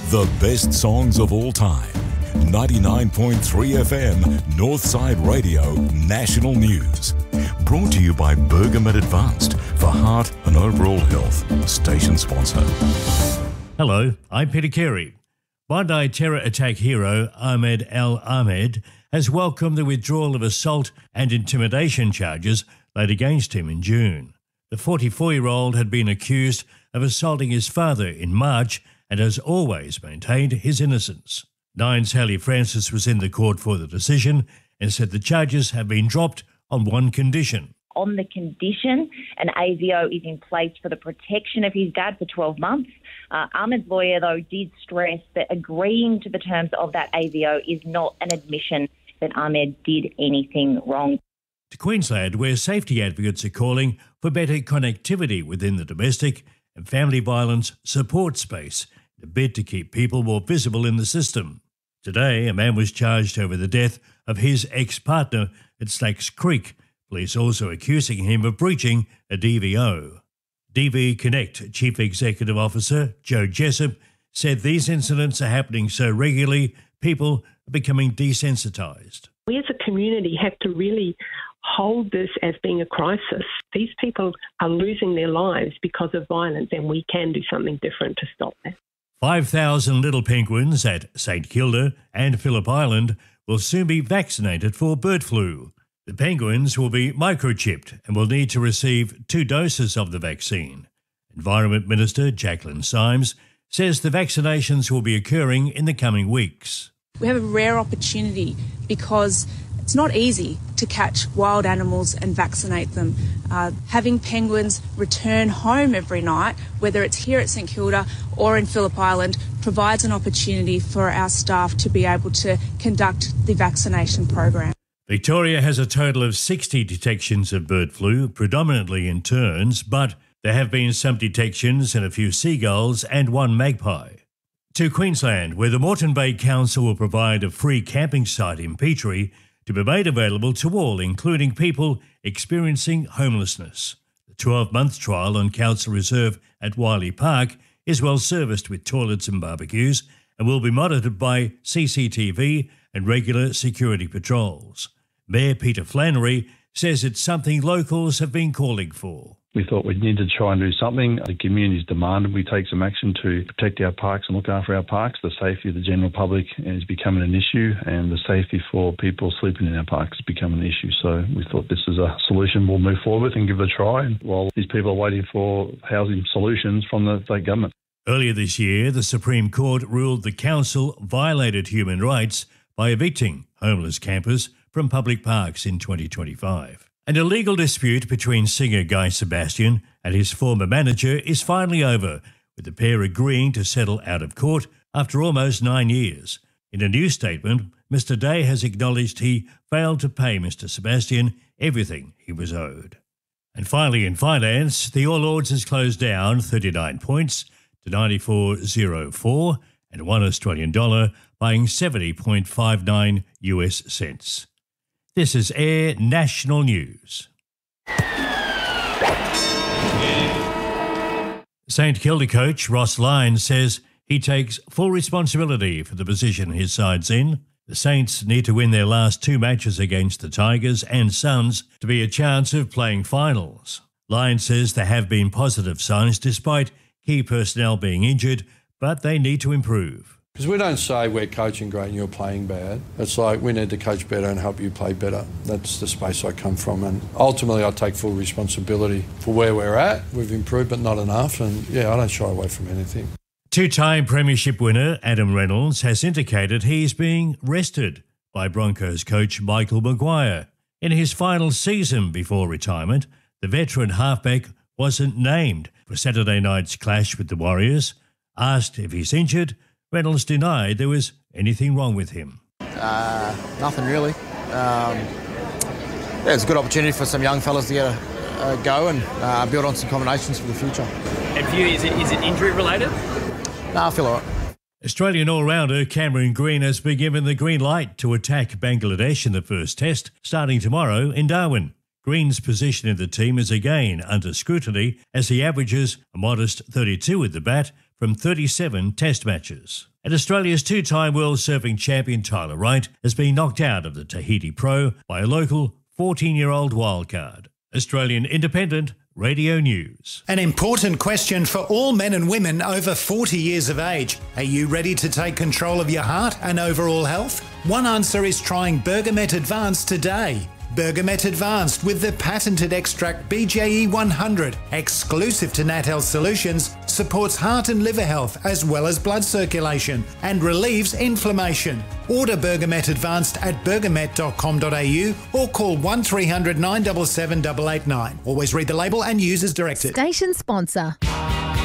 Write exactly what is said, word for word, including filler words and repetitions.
The best songs of all time. ninety-nine point three F M, Northside Radio, National News. Brought to you by Bergamet Advanced for heart and overall health. Station sponsor. Hello, I'm Peter Carey. Bondi terror attack hero Ahmed Al-Ahmed has welcomed the withdrawal of assault and intimidation charges laid against him in June. The forty-four-year-old had been accused of assaulting his father in March and has always maintained his innocence. Nine's Haley Francis was in the court for the decision and said the charges have been dropped on one condition. On the condition an A V O is in place for the protection of his dad for twelve months. Uh, Ahmed's lawyer, though, did stress that agreeing to the terms of that A V O is not an admission that Ahmed did anything wrong. To Queensland, where safety advocates are calling for better connectivity within the domestic and family violence support space in a bid to keep people more visible in the system. Today, a man was charged over the death of his ex-partner at Slacks Creek, police also accusing him of breaching a D V O. D V Connect Chief Executive Officer Joe Jessup said these incidents are happening so regularly, people are becoming desensitised. We as a community have to really hold this as being a crisis. These people are losing their lives because of violence, and we can do something different to stop that. five thousand little penguins at St Kilda and Phillip Island will soon be vaccinated for bird flu. The penguins will be microchipped and will need to receive two doses of the vaccine. Environment Minister Jacqueline Symes says the vaccinations will be occurring in the coming weeks. We have a rare opportunity because it's not easy to catch wild animals and vaccinate them. Uh, having penguins return home every night, whether it's here at St Kilda or in Phillip Island, provides an opportunity for our staff to be able to conduct the vaccination program. Victoria has a total of sixty detections of bird flu, predominantly in terns, but there have been some detections in a few seagulls and one magpie. To Queensland, where the Moreton Bay Council will provide a free camping site in Petrie to be made available to all, including people experiencing homelessness. The twelve-month trial on Council Reserve at Wiley Park is well serviced with toilets and barbecues and will be monitored by C C T V and regular security patrols. Mayor Peter Flannery says it's something locals have been calling for. We thought we'd need to try and do something. The community's demanded we take some action to protect our parks and look after our parks. The safety of the general public is becoming an issue, and the safety for people sleeping in our parks is becoming an issue. So we thought this is a solution we'll move forward with and give it a try while these people are waiting for housing solutions from the state government. Earlier this year, the Supreme Court ruled the council violated human rights by evicting homeless campers from public parks in twenty twenty-five. And a legal dispute between singer Guy Sebastian and his former manager is finally over, with the pair agreeing to settle out of court after almost nine years. In a new statement, Mister Day has acknowledged he failed to pay Mister Sebastian everything he was owed. And finally, in finance, the All Ords has closed down thirty-nine points to ninety-four point oh four and one Australian dollar, buying seventy point five nine U S cents. This is Air National News. St Kilda coach Ross Lyon says he takes full responsibility for the position his side's in. The Saints need to win their last two matches against the Tigers and Suns to be a chance of playing finals. Lyon says there have been positive signs despite key personnel being injured, but they need to improve. Because we don't say we're coaching great and you're playing bad. It's like we need to coach better and help you play better. That's the space I come from, and ultimately I take full responsibility for where we're at. We've improved but not enough, and yeah, I don't shy away from anything. Two-time premiership winner Adam Reynolds has indicated he's being rested by Broncos coach Michael Maguire. In his final season before retirement, the veteran halfback wasn't named for Saturday night's clash with the Warriors. Asked if he's injured, Reynolds denied there was anything wrong with him. Uh, nothing really. Um, yeah, it's a good opportunity for some young fellas to get a, a go and uh, build on some combinations for the future. And for you, is it, is it injury related? No, I feel all right. Australian all-rounder Cameron Green has been given the green light to attack Bangladesh in the first test, starting tomorrow in Darwin. Green's position in the team is again under scrutiny as he averages a modest thirty-two with the bat from thirty-seven test matches. And Australia's two-time world surfing champion Tyler Wright has been knocked out of the Tahiti Pro by a local fourteen-year-old wildcard. Australian Independent Radio News. An important question for all men and women over forty years of age. Are you ready to take control of your heart and overall health? One answer is trying Bergamet Advanced today. Bergamet Advanced with the patented extract B J E one hundred, exclusive to Nat Health Solutions, supports heart and liver health as well as blood circulation and relieves inflammation. Order Bergamet Advanced at bergamet dot com dot a u or call one three hundred nine seven seven eight eight nine. Always read the label and use as directed. Station sponsor.